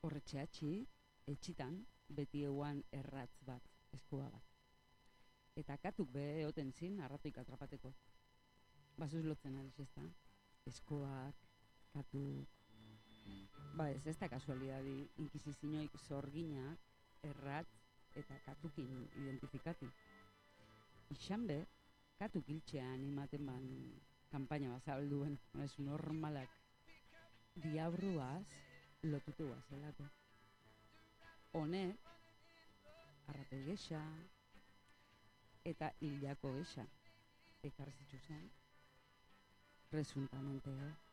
Horretxeatxi, etxitan, beti euan erratz bat, eskua bat. Eta katuk be eoten zin, arratoik atrapateko. Basuz lotzen aliz ez da. Eskoak, katuk... Ba ez da kasualidadi, inkisizioik zorginak, erratz eta katukin identifikati. Ixan be, katuk hiltxean animaten ban kampaina bazabalduen, ez normalak diabruaz lotutu zelako. Honek, arrate gesa eta hilako gesa ekarrizitzu zen, presuntamente,